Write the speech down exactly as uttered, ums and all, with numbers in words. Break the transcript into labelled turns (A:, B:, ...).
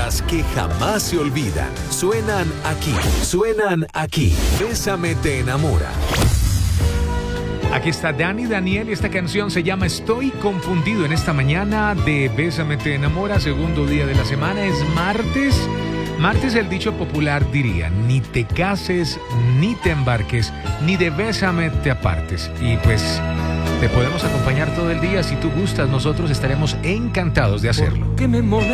A: baladas que jamás se olvidan. Suenan aquí, suenan aquí. Bésame te enamora.
B: Aquí está Dani Daniel y esta canción se llama Estoy confundido en esta mañana de Bésame te enamora, segundo día de la semana, es martes. Martes el dicho popular diría, ni te cases, ni te embarques, ni de Bésame te apartes. Y pues te podemos acompañar todo el día, si tú gustas, nosotros estaremos encantados de hacerlo.